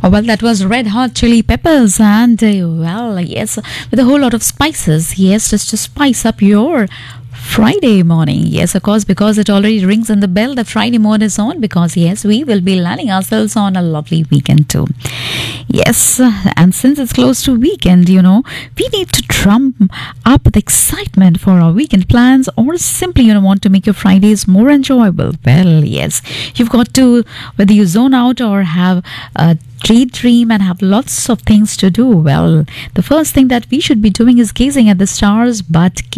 Well, that was Red Hot Chili Peppers, and well, yes, with a whole lot of spices. Yes, just to spice up your Friday morning. Yes, of course, because it already rings in the bell. The Friday mode is on because, yes, we will be landing ourselves on a lovely weekend too. Yes, and since it's close to weekend, we need to drum up the excitement for our weekend plans or simply, want to make your Fridays more enjoyable. Well, yes, you've got to, whether you zone out or have a daydream and have lots of things to do. Well, the first thing that we should be doing is gazing at the stars, but